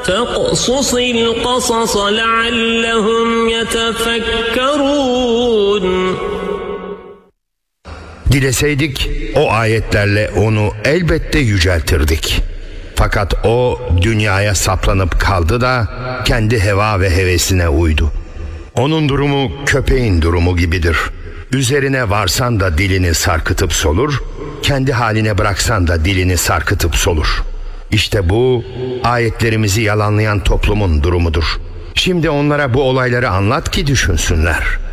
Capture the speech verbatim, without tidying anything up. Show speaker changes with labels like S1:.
S1: فاقصص القصص لعلهم يتفكرون.
S2: Dileseydik o ayetlerle onu elbette yüceltirdik. Fakat o dünyaya saplanıp kaldı da kendi heva ve hevesine uydu. Onun durumu köpeğin durumu gibidir. Üzerine varsan da dilini sarkıtıp solur, kendi haline bıraksan da dilini sarkıtıp solur. İşte bu ayetlerimizi yalanlayan toplumun durumudur. Şimdi onlara bu olayları anlat ki düşünsünler.